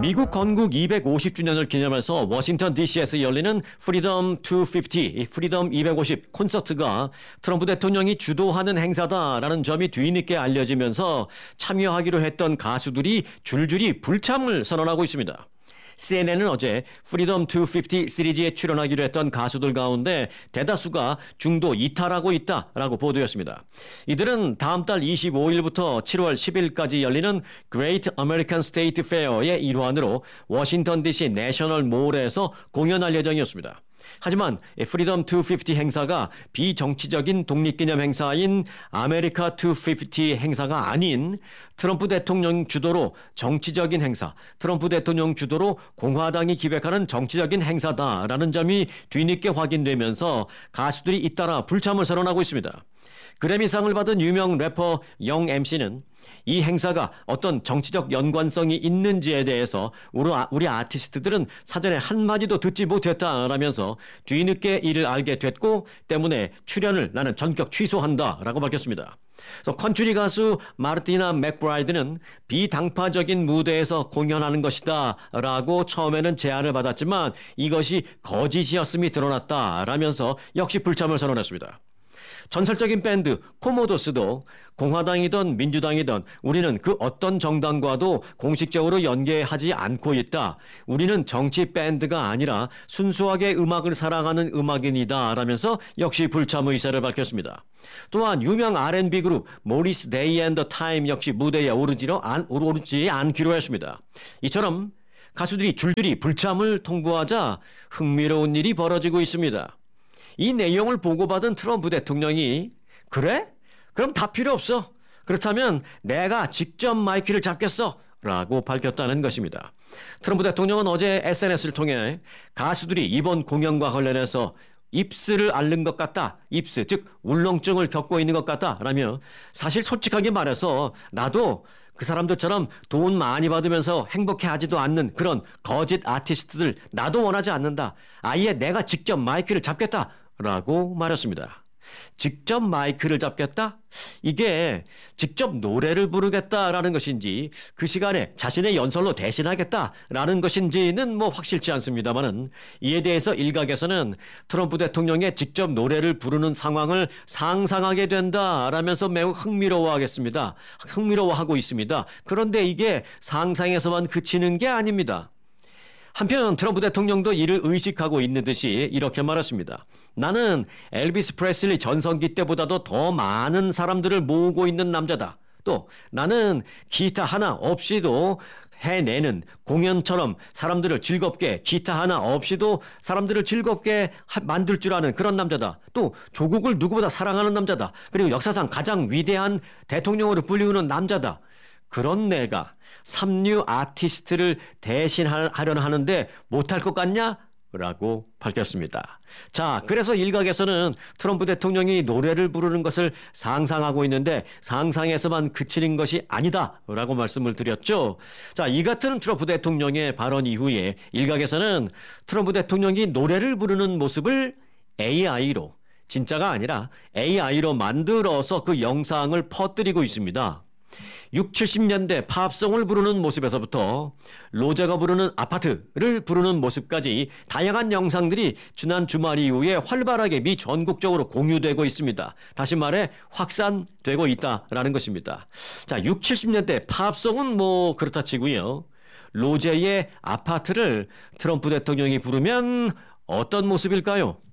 미국 건국 250주년을 기념해서 워싱턴 DC에서 열리는 프리덤 250, 프리덤 250 콘서트가 트럼프 대통령이 주도하는 행사다라는 점이 뒤늦게 알려지면서 참여하기로 했던 가수들이 줄줄이 불참을 선언하고 있습니다. CNN은 어제 프리덤 250 시리즈에 출연하기로 했던 가수들 가운데 대다수가 중도 이탈하고 있다라고 보도했습니다. 이들은 다음 달 25일부터 7월 10일까지 열리는 Great American State Fair의 일환으로 워싱턴 DC 내셔널 몰에서 공연할 예정이었습니다. 하지만 프리덤 250 행사가 비정치적인 독립기념 행사인 아메리카 250 행사가 아닌 트럼프 대통령 주도로 정치적인 행사, 트럼프 대통령 주도로 공화당이 기획하는 정치적인 행사다라는 점이 뒤늦게 확인되면서 가수들이 잇따라 불참을 선언하고 있습니다. 그래미상을 받은 유명 래퍼 영 MC는 이 행사가 어떤 정치적 연관성이 있는지에 대해서 우리 아티스트들은 사전에 한마디도 듣지 못했다라면서 뒤늦게 이를 알게 됐고 때문에 출연을 나는 전격 취소한다라고 밝혔습니다. 컨트리 가수 마르티나 맥브라이드는 비당파적인 무대에서 공연하는 것이다 라고 처음에는 제안을 받았지만 이것이 거짓이었음이 드러났다라면서 역시 불참을 선언했습니다. 전설적인 밴드 코모도스도 공화당이든 민주당이든 우리는 그 어떤 정당과도 공식적으로 연계하지 않고 있다. 우리는 정치 밴드가 아니라 순수하게 음악을 사랑하는 음악인이다 라면서 역시 불참 의사를 밝혔습니다. 또한 유명 R&B 그룹 모리스 데이 앤 더 타임 역시 무대에 오르지 않기로 했습니다. 이처럼 가수들이 줄줄이 불참을 통보하자 흥미로운 일이 벌어지고 있습니다. 이 내용을 보고받은 트럼프 대통령이 그래? 그럼 다 필요 없어. 그렇다면 내가 직접 마이크를 잡겠어. 라고 밝혔다는 것입니다. 트럼프 대통령은 어제 SNS를 통해 가수들이 이번 공연과 관련해서 입스를 앓는 것 같다. 입스, 즉 울렁증을 겪고 있는 것 같다. 라며 사실 솔직하게 말해서 나도 그 사람들처럼 돈 많이 받으면서 행복해하지도 않는 그런 거짓 아티스트들 나도 원하지 않는다. 아예 내가 직접 마이크를 잡겠다. 라고 말했습니다. 직접 마이크를 잡겠다? 이게 직접 노래를 부르겠다라는 것인지 그 시간에 자신의 연설로 대신하겠다라는 것인지는 확실치 않습니다만은 이에 대해서 일각에서는 트럼프 대통령의 직접 노래를 부르는 상황을 상상하게 된다라면서 매우 흥미로워하고 있습니다. 그런데 이게 상상에서만 그치는 게 아닙니다. 한편 트럼프 대통령도 이를 의식하고 있는 듯이 이렇게 말했습니다. 나는 엘비스 프레슬리 전성기 때보다도 더 많은 사람들을 모으고 있는 남자다. 또 나는 기타 하나 없이도 해내는 공연처럼 사람들을 즐겁게 기타 하나 없이도 사람들을 즐겁게 만들 줄 아는 그런 남자다. 또 조국을 누구보다 사랑하는 남자다. 그리고 역사상 가장 위대한 대통령으로 불리우는 남자다. 그런 내가 삼류 아티스트를 대신하려나 하는데 못할 것 같냐? 라고 밝혔습니다. 자, 그래서 일각에서는 트럼프 대통령이 노래를 부르는 것을 상상하고 있는데 상상에서만 그치는 것이 아니다 라고 말씀을 드렸죠. 자, 이 같은 트럼프 대통령의 발언 이후에 일각에서는 트럼프 대통령이 노래를 부르는 모습을 AI로, 진짜가 아니라 AI로 만들어서 그 영상을 퍼뜨리고 있습니다. 60, 70년대 팝송을 부르는 모습에서부터 로제가 부르는 아파트를 부르는 모습까지 다양한 영상들이 지난 주말 이후에 활발하게 미 전국적으로 공유되고 있습니다. 다시 말해 확산되고 있다라는 것입니다. 자, 60, 70년대 팝송은 그렇다 치고요. 로제의 아파트를 트럼프 대통령이 부르면 어떤 모습일까요?